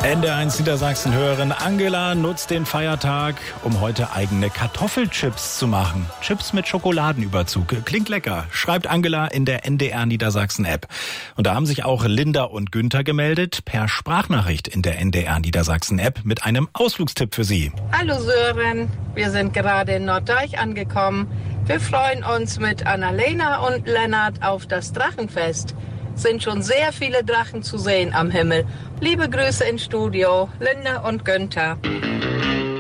NDR1 Niedersachsen-Hörerin Angela nutzt den Feiertag, um heute eigene Kartoffelchips zu machen. Chips mit Schokoladenüberzug. Klingt lecker, schreibt Angela in der NDR Niedersachsen-App. Und da haben sich auch Linda und Günther gemeldet per Sprachnachricht in der NDR Niedersachsen-App mit einem Ausflugstipp für Sie. Hallo Sören, wir sind gerade in Norddeich angekommen. Wir freuen uns mit Annalena und Lennart auf das Drachenfest. Sind schon sehr viele Drachen zu sehen am Himmel. Liebe Grüße ins Studio, Linda und Günther.